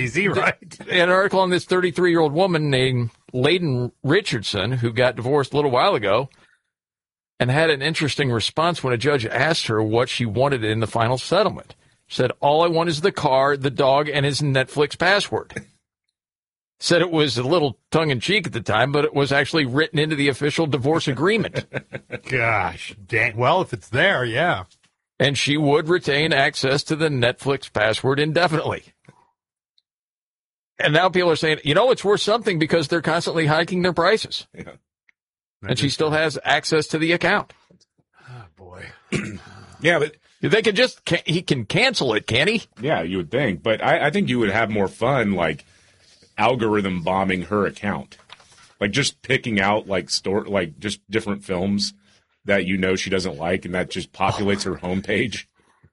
easy, right? An article on this 33-year-old woman named Layden Richardson, who got divorced a little while ago, and had an interesting response when a judge asked her what she wanted in the final settlement. She said, "All I want is the car, the dog, and his Netflix password." Said it was a little tongue-in-cheek at the time, but it was actually written into the official divorce agreement. Gosh, dang. Well, if it's there, yeah. And she would retain access to the Netflix password indefinitely. And now people are saying, it's worth something because they're constantly hiking their prices. Yeah. And she still has access to the account. Oh, boy. Yeah, but he can cancel it, can he? yeah, you would think. But I think you would have more fun, like, algorithm bombing her account. Like, just picking out, just different films that she doesn't like, and that just populates her homepage.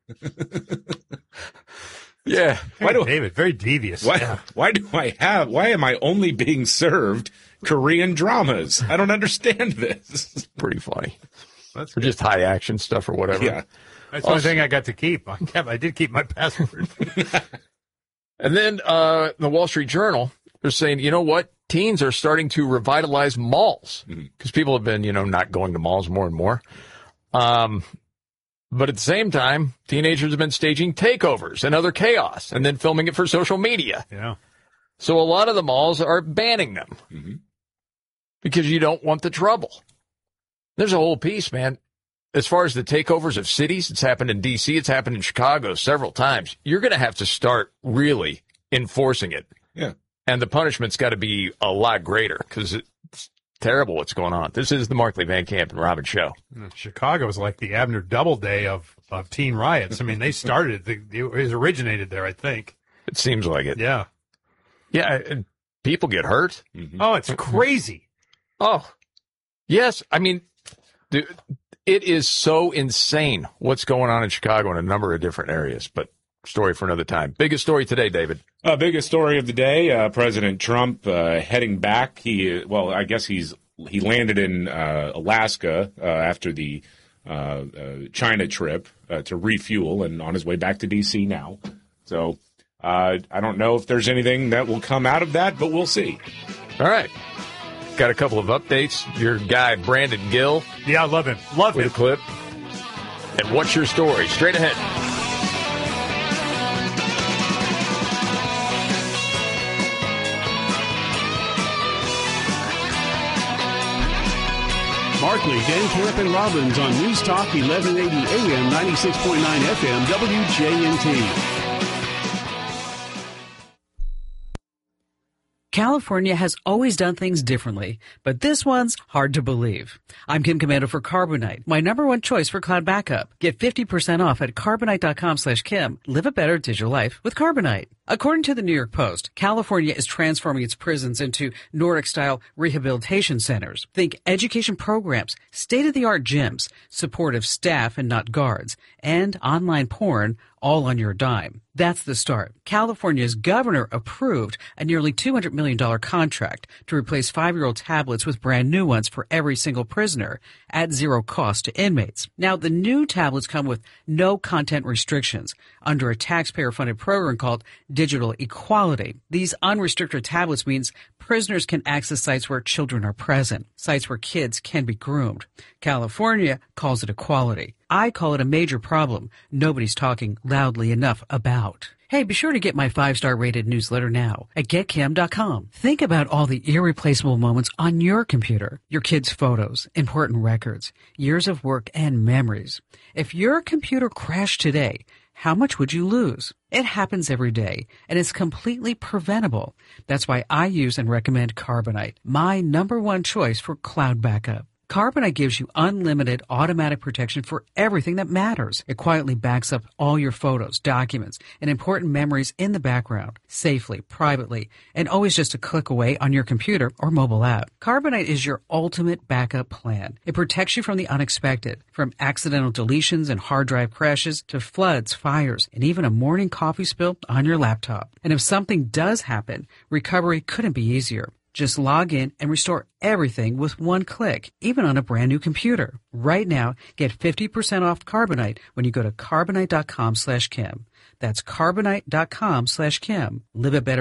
Yeah. David, very devious. Why am I only being served Korean dramas? I don't understand this. It's pretty funny. That's or just high action stuff or whatever. Yeah. That's the only thing I got to keep. I did keep my password. And then the Wall Street Journal, they're saying, you know what? Teens are starting to revitalize malls because people have been, not going to malls more and more. But at the same time, teenagers have been staging takeovers and other chaos and then filming it for social media. Yeah. So a lot of the malls are banning them because you don't want the trouble. There's a whole piece, man. As far as the takeovers of cities, it's happened in D.C., it's happened in Chicago several times. You're going to have to start really enforcing it. Yeah. And the punishment's got to be a lot greater because it's terrible what's going on. This is the Markley, Van Camp, and Robin Show. Chicago is like the Abner Doubleday of teen riots. I mean, they started, it originated there, I think. It seems like it. Yeah. Yeah, and people get hurt. Oh, it's crazy. Oh, yes. I mean, dude, it is so insane what's going on in Chicago in a number of different areas, but story for another time. Biggest story today, David. Biggest story of the day, President Trump heading back. I guess he landed in Alaska after the China trip to refuel and on his way back to D.C. now. So I don't know if there's anything that will come out of that, but we'll see. All right. Got a couple of updates. Your guy, Brandon Gill. Yeah, I love him. Love with him. a clip. And what's your story? Straight ahead. Markley, Van Camp, and Robbins on News Talk 1180 AM, 96.9 FM, WJNT. California has always done things differently, but this one's hard to believe. I'm Kim Komando for Carbonite, my number one choice for cloud backup. Get 50% off at Carbonite.com/Kim. Live a better digital life with Carbonite. According to the New York Post, California is transforming its prisons into Nordic-style rehabilitation centers. Think education programs, state-of-the-art gyms, supportive staff and not guards, and online porn all on your dime. That's the start. California's governor approved a nearly $200 million contract to replace 5-year-old tablets with brand new ones for every single prisoner at zero cost to inmates. Now, the new tablets come with no content restrictions under a taxpayer-funded program called Digital Equality. These unrestricted tablets means prisoners can access sites where children are present, sites where kids can be groomed. California calls it equality. I call it a major problem nobody's talking loudly enough about. Hey, be sure to get my 5-star rated newsletter now at getcam.com. Think about all the irreplaceable moments on your computer, your kids' photos, important records, years of work, and memories. If your computer crashed today, how much would you lose? It happens every day, and it's completely preventable. That's why I use and recommend Carbonite, my number one choice for cloud backup. Carbonite gives you unlimited automatic protection for everything that matters. It quietly backs up all your photos, documents, and important memories in the background, safely, privately, and always just a click away on your computer or mobile app. Carbonite is your ultimate backup plan. It protects you from the unexpected, from accidental deletions and hard drive crashes to floods, fires, and even a morning coffee spill on your laptop. And if something does happen, recovery couldn't be easier. Just log in and restore everything with one click, even on a brand new computer. Right now, get 50% off Carbonite when you go to Carbonite.com/Kim. That's Carbonite.com/Kim. Live a better